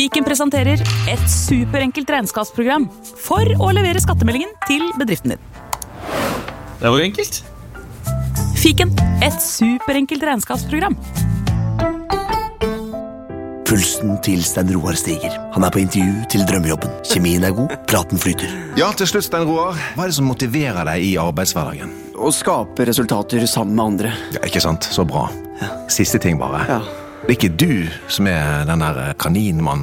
Fiken presenterer et superenkelt regnskapsprogram for å levere skattemeldingen til bedriften din. Det var jo enkelt. Fiken, et superenkelt regnskapsprogram. Pulsen til Stein Roar stiger. Han på intervju til drømmejobben. Kjemien god, praten flyter. Ja, til slutt, Stein Roar. Hva det som motiverer deg i arbeidshverdagen? Å skape resultater sammen med andre. Ja, ikke sant? Så bra. Siste ting bare. Ja. Det ikke du som den der kaninmannen